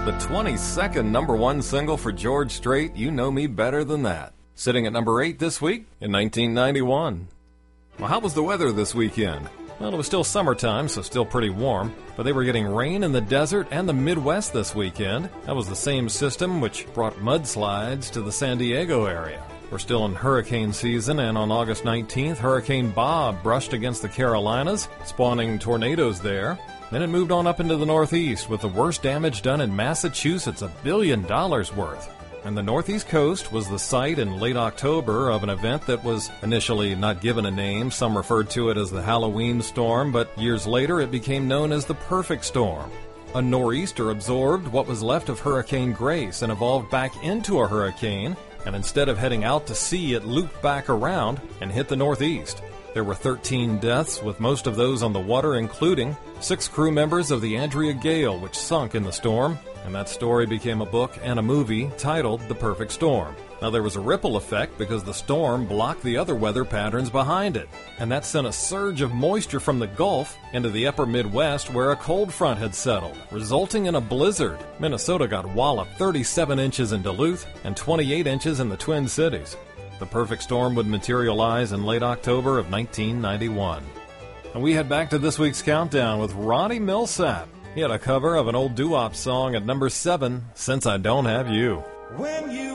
The 22nd #1 single for George Strait, You Know Me Better Than That. Sitting at number 8 this week in 1991. Well, how was the weather this weekend? Well, it was still summertime, so still pretty warm, but they were getting rain in the desert and the Midwest this weekend. That was the same system which brought mudslides to the San Diego area. We're still in hurricane season, and on August 19th, Hurricane Bob brushed against the Carolinas, spawning tornadoes there. Then it moved on up into the Northeast, with the worst damage done in Massachusetts, $1 billion worth. And the Northeast coast was the site in late October of an event that was initially not given a name. Some referred to it as the Halloween storm, but years later it became known as the perfect storm. A nor'easter absorbed what was left of Hurricane Grace and evolved back into a hurricane, and instead of heading out to sea, it looped back around and hit the Northeast. There were 13 deaths, with most of those on the water, including 6 crew members of the Andrea Gale, which sunk in the storm, and that story became a book and a movie titled The Perfect Storm. Now, there was a ripple effect because the storm blocked the other weather patterns behind it, and that sent a surge of moisture from the Gulf into the upper Midwest where a cold front had settled, resulting in a blizzard. Minnesota got walloped 37 inches in Duluth and 28 inches in the Twin Cities. The perfect storm would materialize in late October of 1991. And we head back to this week's countdown with Ronnie Milsap. He had a cover of an old doo-wop song at number 7, Since I Don't Have You. When you